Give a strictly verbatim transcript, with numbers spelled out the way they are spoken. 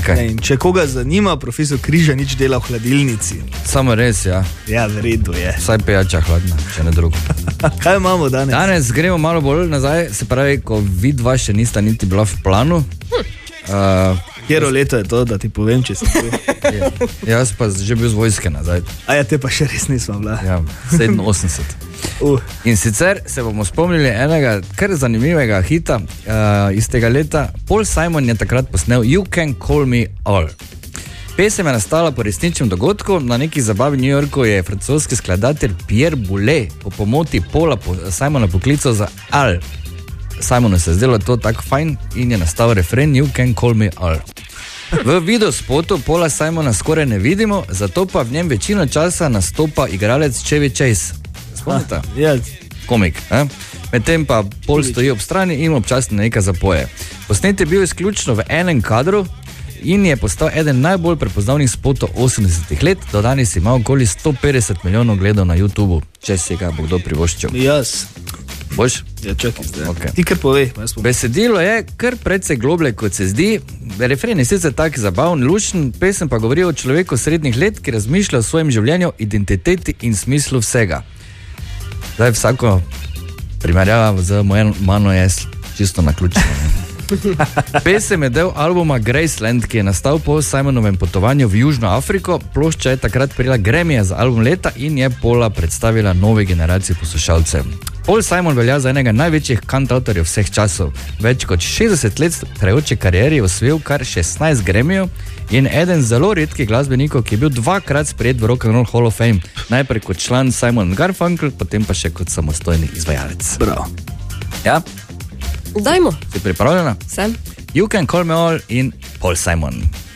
Okay. In če koga zanima, profesor Križanič dela v hladilnici. Samo res, ja. Ja, v redu je. Vsaj pijača hladna, če ne drugo. Kaj imamo danes? Danes gremo malo bolj nazaj, se pravi, ko vidva še nista niti bila v planu. Hm. Uh, Kjero leto je to, da ti povem, če si tu? Ja, jaz pa že bil z vojske nazaj. A ja, te pa še res nismo bila. Ja, sedeminosemdeset. Uh. In sicer se bomo spomnili enega kar zanimivega hita uh, iz tega leta. Paul Simon je takrat posnel You Can Call Me All. Pesem je nastala po resničnem dogodku. Na neki zabavi v New Yorku je francoski skladatelj Pierre Boulez po pomoti Paula po, Simona poklical za Al. Simonu se je zdelo to tako fajn in je nastal refren You Can Call Me All. V videospotu Paula Simona skoraj ne vidimo, zato pa v njem večino časa nastopa igralec Chevy Chase. Spomnite? Ja. Komik. Eh? Medtem pa Paul stoji ob strani in občasno nekaj zapoje. Posnet je bil izključno v enem kadru in je postal eden najbolj prepoznavnih spotov osemdesetih let. Do danes ima okoli sto petdeset milijonov gledov na YouTubu, če si ga bo kdo privoščil. Jaz. Boš? Ja, čakaj zdaj. Okay. Ti kar povej. Besedilo je kar precej globlje, kot se zdi. Refren je sicer tak zabaven, lušen, pesem pa govori o človeku srednjih let, ki razmišlja o svojem življenju, identiteti in smislu vsega. Zdaj vsako primerjava z mojo mano je čisto naključeno. Pesem je del albuma Graceland, ki je nastal po Simonovem potovanju v Južno Afriko. Plošča je takrat prijela Grammyja za album leta in je Paula predstavila nove generacije poslušalcev. Paul Simon velja za enega največjih kantavtorjev vseh časov. Več kot šestdeset let trajajoče kariere je osvojil kar šestnajst Grammyjev in eden zelo redkih glasbenikov, ki je bil dvakrat sprejet v Rock and Roll Hall of Fame. Najprej kot član Simon and Garfunkel, potem pa še kot samostojni izvajalec. Bravo. Ja? Dajmo. Si pripravljena? Sem. You Can Call Me All in Paul Simon.